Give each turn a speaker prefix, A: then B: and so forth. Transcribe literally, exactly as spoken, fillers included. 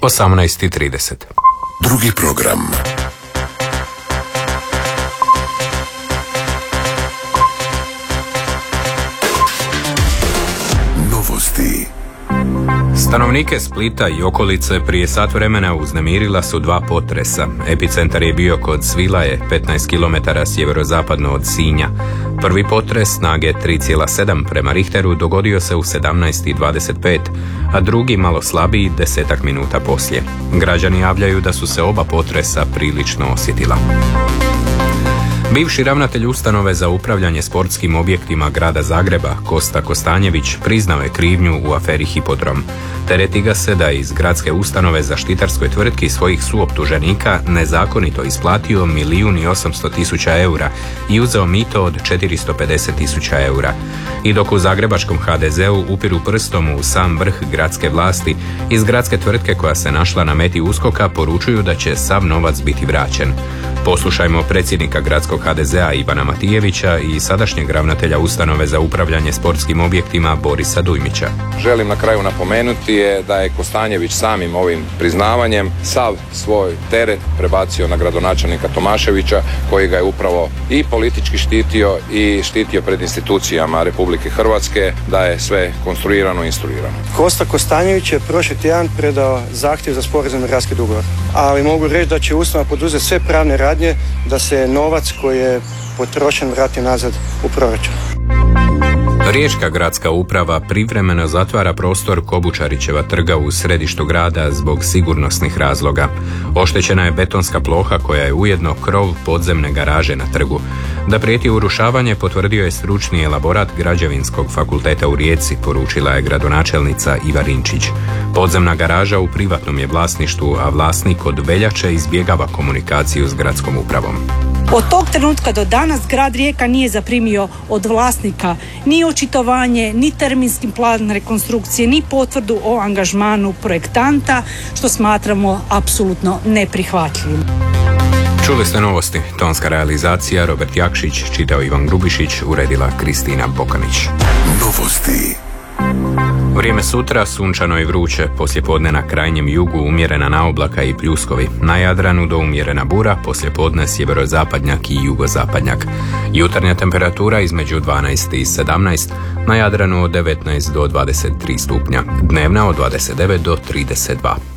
A: osamnaest i trideset.
B: Drugi program. Novosti.
A: Stanovnike Splita i okolice prije sat vremena uznemirila su dva potresa. Epicentar je bio kod Svilaje, petnaest kilometara sjeverozapadno od Sinja. Prvi potres snage tri zarez sedam prema Richteru dogodio se u sedamnaest i dvadeset pet, a drugi malo slabiji desetak minuta poslije. Građani javljaju da su se oba potresa prilično osjetila. Bivši ravnatelj ustanove za upravljanje sportskim objektima grada Zagreba, Kosta Kostanjević, priznao je krivnju u aferi Hipodrom. Tereti ga se da je iz gradske ustanove zaštitarskoj tvrtki svojih suoptuženika nezakonito isplatio milijun i osamsto tisuća eura i uzeo mito od četiristo pedeset tisuća eura. I dok u zagrebačkom ha de zeu upiru prstom u sam vrh gradske vlasti, iz gradske tvrtke koja se našla na meti uskoka poručuju da će sav novac biti vraćen. Poslušajmo predsjednika gradskog ha de zea Ivana Matijevića i sadašnjeg ravnatelja ustanove za upravljanje sportskim objektima Borisa Dujmića.
C: Želim na kraju napomenuti je da je Kostanjević samim ovim priznavanjem sav svoj teret prebacio na gradonačelnika Tomaševića, koji ga je upravo i politički štitio i štitio pred institucijama Republike Hrvatske, da je sve konstruirano i instruirano.
D: Kosta Kostanjević je prošli tjedan predao zahtjev za sporazumni raskid ugovora, ali mogu reći da će ustanova poduzeti sve pravne radnje da se novac koji je potrošen vrati nazad u proračun.
A: Riječka gradska uprava privremeno zatvara prostor Kobučarićeva trga u središtu grada zbog sigurnosnih razloga. Oštećena je betonska ploha koja je ujedno krov podzemne garaže na trgu. Da prijeti urušavanje potvrdio je stručni elaborat Građevinskog fakulteta u Rijeci, poručila je gradonačelnica Iva Rinčić. Podzemna garaža u privatnom je vlasništvu, a vlasnik od veljače izbjegava komunikaciju s gradskom upravom.
E: Od tog trenutka do danas grad Rijeka nije zaprimio od vlasnika ni očitovanje, ni terminski plan rekonstrukcije, ni potvrdu o angažmanu projektanta, što smatramo apsolutno neprihvatljivim.
A: Čuli ste novosti. Tonska realizacija Robert Jakšić, čitao Ivan Grubišić, uredila Kristina Bokanić.
B: Novosti.
A: Vrijeme sutra sunčano i vruće, poslijepodne na krajnjem jugu umjerena naoblaka i pljuskovi. Na Jadranu do umjerena bura, poslijepodne sjeverozapadnjak i jugozapadnjak. Jutarnja temperatura između dvanaest i sedamnaest, na Jadranu od devetnaest do dvadeset tri stupnja, dnevna od dvadeset devet do trideset dva.